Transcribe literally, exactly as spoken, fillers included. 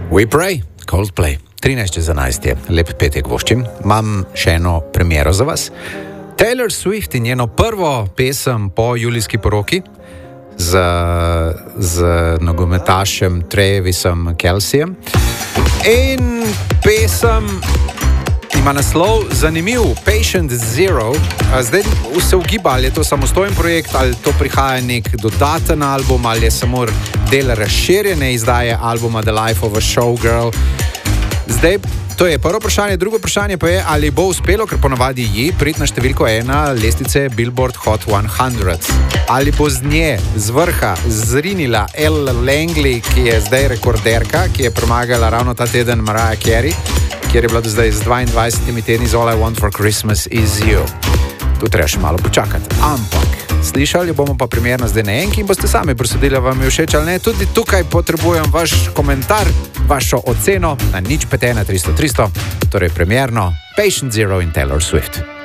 We Pray, Coldplay. trinajst za enajst je, lep petek voščim. Imam še eno premiero za vas. Taylor Swift in njeno prvo pesem po julijski poroki z, z nogometašem Travisom Kelcejem. In pesem ima naslov zanimiv, Patient Zero. Zdaj se ugiba, ali je to samostojen projekt, ali to prihaja nek dodaten album, ali je samo del razširjene izdaje albuma The Life of a Showgirl. Zdaj, to je prvo vprašanje. Drugo vprašanje pa je, ali bo uspelo, ker ponavadi ji priti na številko ena lestvice Billboard Hot sto. Ali bo z nje, z vrha, zrinila Elle Langley, ki je zdaj rekorderka, ki je premagala ravno ta teden Mariah Carey, kjer je bila do zdaj z dvaindvajsetimi tedni z All I Want for Christmas is You. Tu treba še malo počakati. Ampak slišali bomo pa primerno zdaj na enki in boste sami presodili, vam je všeč ali ne. Tudi tukaj potrebujem vaš komentar, vašo oceno na nič pet ena tristo tristo, torej primerno Patient Zero in Taylor Swift.